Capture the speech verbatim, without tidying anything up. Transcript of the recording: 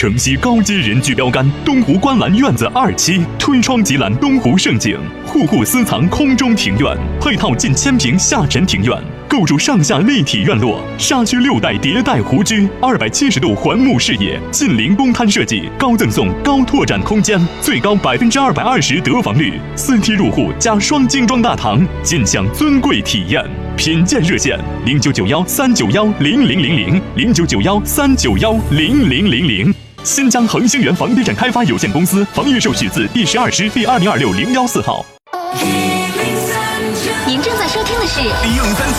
城西高阶人居标杆，东湖观澜院子二期，推窗即览东湖胜景，户户私藏空中庭院，配套近千平下沉庭院，构筑上下立体院落，沙区六代迭代湖居，二百七十度环幕视野，近邻公摊设计，高赠送高拓展空间，最高百分之二百二十得房率，四梯入户加双精装大堂，尽享尊贵体验。品鉴热线：零九九幺三九幺零零零零零九九幺三九幺零零零零。新疆恒星源房地产开发有限公司房预售许字第十二师第二零二六零幺四号。 您正在收听的是利用三